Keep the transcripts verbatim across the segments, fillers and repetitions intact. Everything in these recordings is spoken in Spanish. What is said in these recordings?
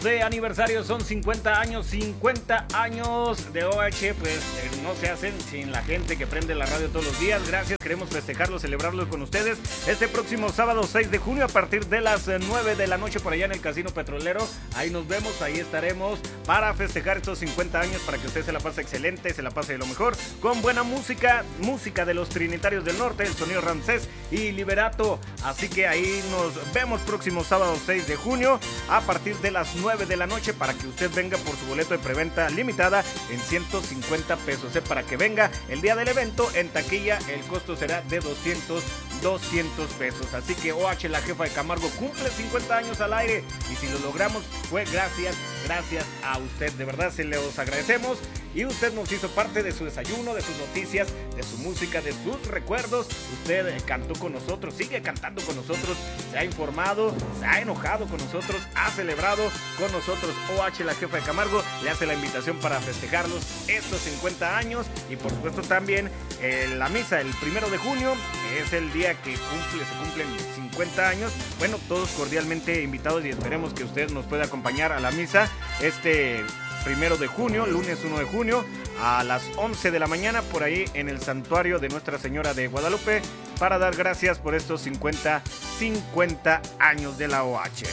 De aniversario son cincuenta años, cincuenta años de O H, pues eh, no se hacen sin la gente que prende la radio todos los días. Gracias, queremos festejarlo, celebrarlo con ustedes este próximo sábado seis de junio a partir de las nueve de la noche por allá en el Casino Petrolero. Ahí nos vemos, ahí estaremos para festejar estos cincuenta años, para que usted se la pase excelente, se la pase de lo mejor, con buena música, música de los Trinitarios del Norte, el Sonido Ramsés y Liberato. Así que ahí nos vemos próximo sábado seis de junio a partir de las nueve de la noche para que usted venga por su boleto de preventa limitada en ciento cincuenta pesos. ¿eh? Para que venga el día del evento en taquilla, el costo será de doscientos pesos. Así que O H, la jefa de Camargo, cumple cincuenta años al aire y si lo logramos fue gracias, gracias a usted. De verdad se los agradecemos y usted nos hizo parte de su desayuno, de sus noticias, de su música, de sus recuerdos. Usted eh, cantó con nosotros, sigue cantando con nosotros, se ha informado, se ha enojado con nosotros, ha celebrado con nosotros. O H, la jefa de Camargo, le hace la invitación para festejarlos estos cincuenta años y por supuesto también eh, la misa el primero de junio es el día que cumple, se cumplen cincuenta años. Bueno, todos cordialmente invitados y esperemos que usted nos pueda acompañar a la misa este primero de junio, lunes uno de junio, a las once de la mañana, por ahí en el santuario de Nuestra Señora de Guadalupe, para dar gracias por estos cincuenta años de la O H.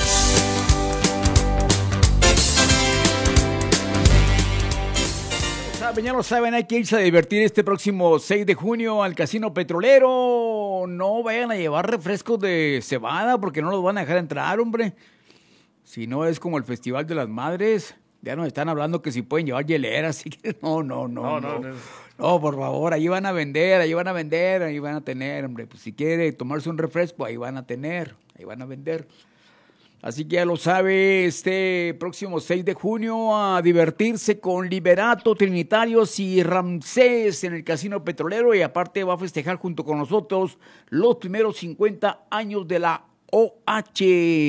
Saben, ya lo saben, hay que irse a divertir este próximo seis de junio al Casino Petrolero. No vayan a llevar refrescos de cebada porque no los van a dejar entrar, hombre. Si no es como el Festival de las Madres, ya nos están hablando que si pueden llevar hieleras, así que no, no, no, no, no, no, no, por favor, ahí van a vender, ahí van a vender, ahí van a tener, hombre, pues si quiere tomarse un refresco, ahí van a tener, ahí van a vender. Así que ya lo sabe, este próximo seis de junio a divertirse con Liberato, Trinitarios y Ramsés en el Casino Petrolero y aparte va a festejar junto con nosotros los primeros cincuenta años de la O H.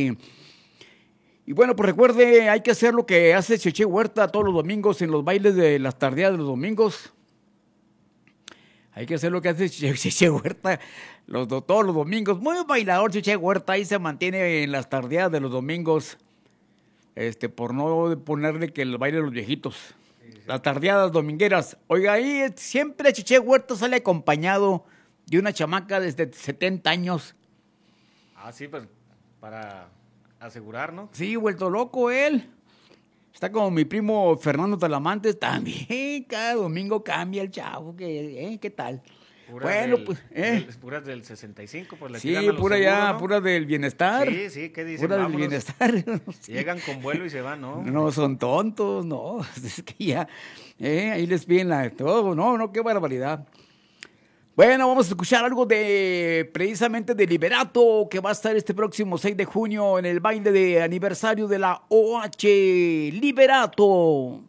Y bueno, pues recuerde, hay que hacer lo que hace Cheche Huerta todos los domingos en los bailes de las tardeadas de los domingos. Hay que hacer lo que hace Cheche Huerta los, todos los domingos. Muy bailador Cheche Huerta, ahí se mantiene en las tardeadas de los domingos. Este, por no ponerle que el baile de los viejitos. Sí, sí. Las tardeadas domingueras. Oiga, ahí siempre Cheche Huerta sale acompañado de una chamaca desde setenta años. Ah, sí, pues para asegurar, ¿no? Sí, vuelto loco él. Está como mi primo Fernando Talamantes, también cada domingo cambia el chavo, ¿qué, eh? ¿Qué tal? Puras bueno, del, pues, ¿eh? Del, puras del sesenta y cinco, pues le sí, tiran a los pura seguros, ya, ¿no? pura del bienestar. Sí, sí, ¿qué dicen? Pura Vámonos. del bienestar. Sí. Llegan con vuelo y se van, ¿no? No son tontos, no, es que ya, eh, ahí les piden la, todo, no, no, qué barbaridad. Bueno, vamos a escuchar algo de, precisamente de Liberato, que va a estar este próximo seis de junio en el baile de aniversario de la O H. Liberato.